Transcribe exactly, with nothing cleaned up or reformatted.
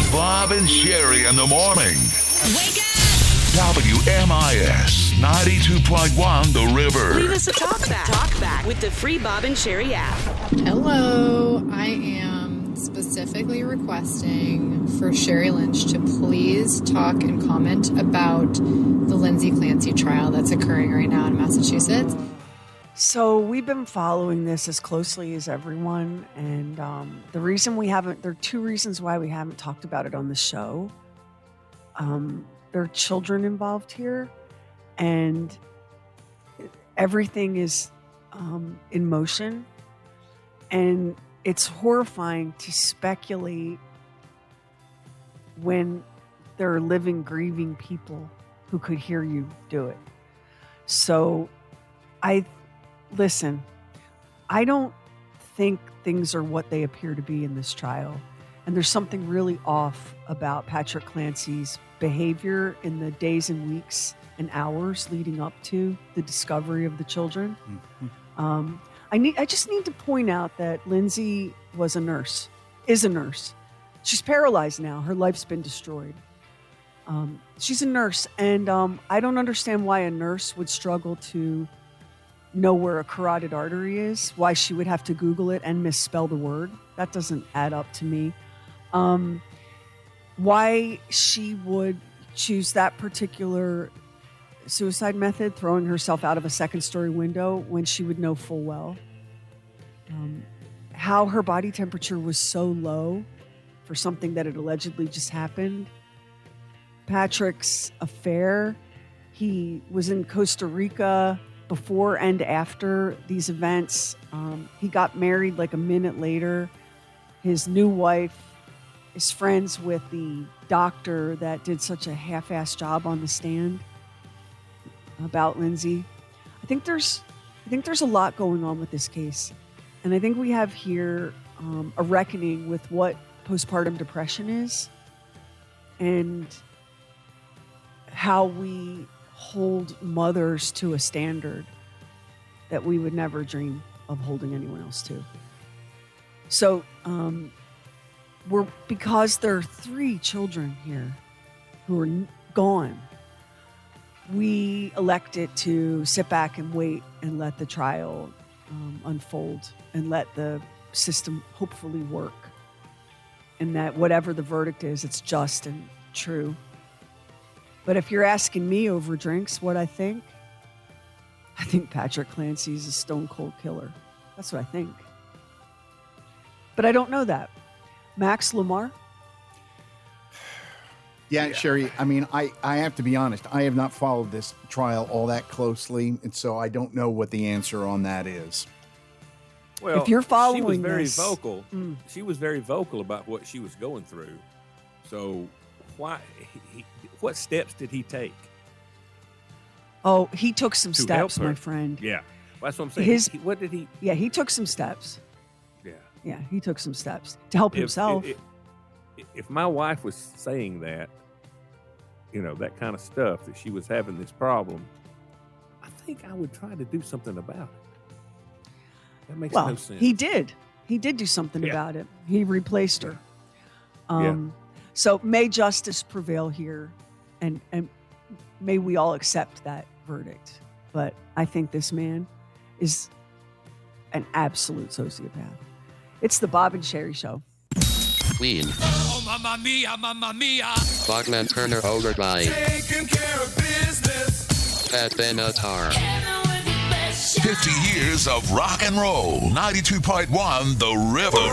Bob and Sherry in the morning. Wake up! W M I S ninety-two point one The River. Leave us a talk back. Talk back with the free Bob and Sherry app. Hello. I am specifically requesting for Sherry Lynch to please talk and comment about the Lindsay Clancy trial that's occurring right now in Massachusetts. So we've been following this as closely as everyone, and um, the reason we haven't, there are two reasons why we haven't talked about it on the show. Um, there are children involved here, and everything is um, in motion, and it's horrifying to speculate when there are living, grieving people who could hear you do it. So I... Listen, I don't think things are what they appear to be in this trial. And there's something really off about Patrick Clancy's behavior in the days and weeks and hours leading up to the discovery of the children. Mm-hmm. Um, I need. I just need to point out that Lindsay was a nurse, is a nurse. She's paralyzed now. Her life's been destroyed. Um, she's a nurse, and um, I don't understand why a nurse would struggle to know where a carotid artery is, why she would have to Google it and misspell the word. That doesn't add up to me. Um, why she would choose that particular suicide method, throwing herself out of a second story window, when she would know full well. Um, how her body temperature was so low for something that had allegedly just happened. Patrick's affair. He was in Costa Rica before and after these events. Um, he got married like a minute later. His new wife is friends with the doctor that did such a half-assed job on the stand about Lindsay. I think there's, I think there's a lot going on with this case, and I think we have here um, a reckoning with what postpartum depression is, and how we hold mothers to a standard that we would never dream of holding anyone else to. So, um, we're because there are three children here who are n- gone, we elected to sit back and wait and let the trial um, unfold and let the system hopefully work. And that whatever the verdict is, it's just and true. But if you're asking me over drinks what I think, I think Patrick Clancy's a stone cold killer. That's what I think. But I don't know that. Max Lamar? Yeah, yeah, Sherry, I mean, I, I have to be honest. I have not followed this trial all that closely, and so I don't know what the answer on that is. Well, if you're following she was very this, vocal. Mm. She was very vocal about what she was going through. So why... He, what steps did he take? Oh, he took some to steps, help her? my friend. Yeah, well, that's what I'm saying. His, he, what did he? Yeah, he took some steps. Yeah, yeah, he took some steps to help if, himself. If, if, if my wife was saying that, you know, that kind of stuff, that she was having this problem, I think I would try to do something about it. That makes well, no sense. He did. He did do something yeah. about it. He replaced her. Um, yeah. So may justice prevail here, and, and may we all accept that verdict. But I think this man is an absolute sociopath. It's the Bob and Sherry Show. Queen. Oh, mamma mia, mamma mia. Bachman Turner Overdrive. Taking care of business. Pat Benatar. fifty years of rock and roll. ninety-two point one The River.